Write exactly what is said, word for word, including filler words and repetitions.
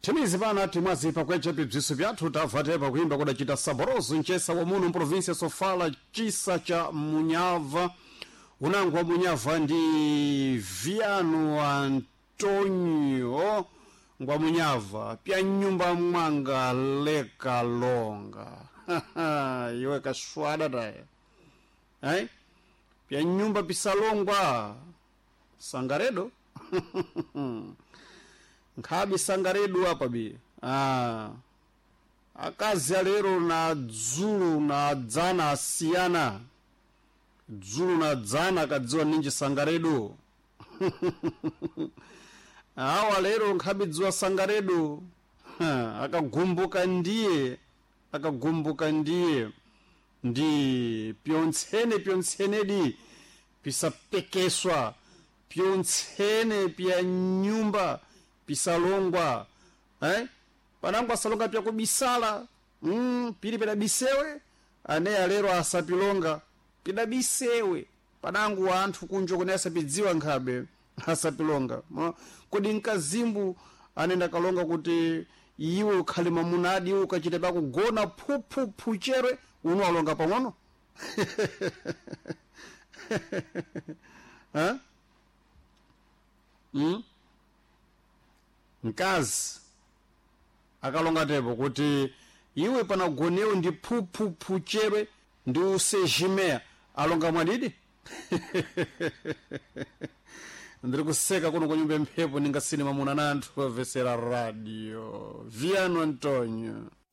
Timizi bana timwazi pa kwecha bibziso byathu tavatepa kuimba kudachita saboroso nchesa wa muno província Sofala chisa cha Munhava unango wa Munhava ndi Viano Antonio ngwa Munhava pya nyumba mwanga leka longa iwe kashwada taye eh pya nyumba pisalongwa sangaredo nkhabi sangaredu hapa bi ah akazi alero na dzulu na dzana asiyana dzulu na dzana kadziwa ninji sangaredu awa lero nkhabi dziwa sangaredu akagumbuka ndiye akagumbuka ndiye ndi pyontsene pyonsenedi pisapekeswa pyontsene pya nyumba pisalongwa eh panangwa salonga pya kubisala mm pili peda bisewe ane alero asapilonga peda bisewe panangu anthu kunjo kunesa pidziwa nkhabe asapilonga kodi nkazimbu anenda kalonga kuti iwe ukhali mamunadi ukachite pa kugona phuphu phucherwe uno alonga pang'ono ha mm nkazi akalonga tepo kuti iwe panagonewo ndi phuphu phucherwe ndi usejimea alonga mwadidi ndiri kuseka kuno kwa nyumba mphepo ningasini mamuna na anthu avesera radio Viano Antonio.